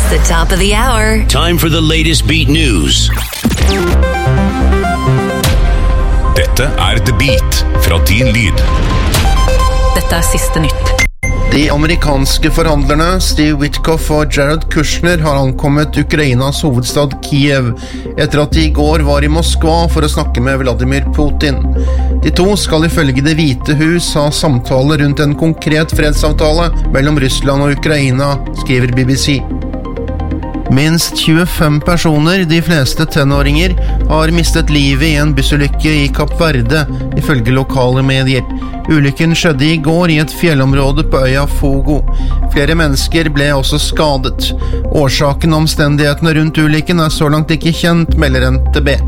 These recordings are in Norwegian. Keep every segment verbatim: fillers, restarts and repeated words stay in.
the top of the hour. Time for the latest beat news. Dette er The Beat fra Din Lyd. Dette er siste nytt. De amerikanske forhandlerne Steve Witkoff og Jared Kushner har ankommet Ukrainas hovedstad Kiev etter at de i går var i Moskva for å snakke med Vladimir Putin. De to skal ifølge Det hvite hus ha samtaler rundt en konkret fredsavtale mellom Russland og Ukraina, skriver B B C. Minst tjuefem personer, de fleste tenåringer, har mistet livet i en bussulykke i Kapp Verde, ifølge lokale medier. Ulykken skjedde i går i et fjellområde på øya Fogo. Flere mennesker ble også skadet. Årsaken og omstendighetene rundt ulykken er så langt ikke kjent, melder N T B.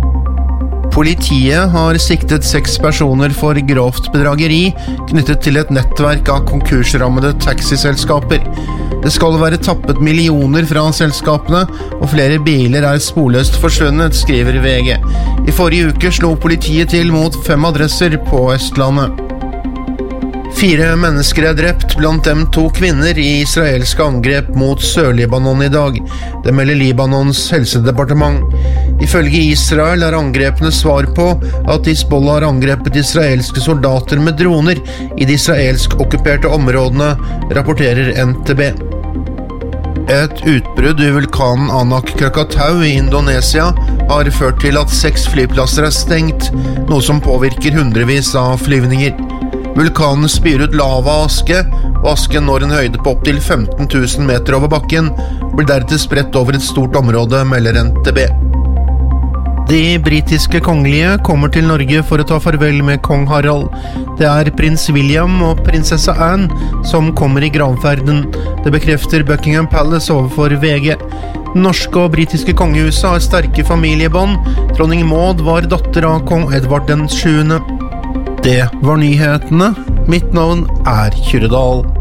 Politiet har siktet seks personer for grovt bedrageri knyttet til et nettverk av konkursrammede taxiselskaper. Det skal være tappet millioner fra selskapene, og flere biler er sporløst forsvunnet, skriver V G. I forrige uke slo politiet til mot fem adresser på Østlandet. Fire mennesker er drept, blant dem to kvinner i israelske angrep mot Sør-Libanon i dag. Det melder Libanons helsedepartement. Ifølge Israel er angrepene svar på at Hizbollah har angrepet israelske soldater med droner i de israelsk okkuperte områdene, rapporterer N T B. Et utbrudd i vulkanen Anak Krakatau i Indonesia har ført til at seks flyplasser er stengt, noe som påvirker hundrevis av flyvninger. Vulkanen spyr ut lava og aske, og asken når en høyde på opp til femten tusen meter over bakken, blir deretter spredt over et stort område, melder N T B. De britiske kongelige kommer til Norge for å ta farvel med kong Harald. Det er prins William og prinsesse Anne som kommer i gravferden. Det bekrefter Buckingham Palace overfor V G. Norske og britiske kongehuset har sterke familiebånd. Dronning Maud var datter av kong Edvard den sjuende. Det var nyhetene. Mitt navn er Kyrre Dahl.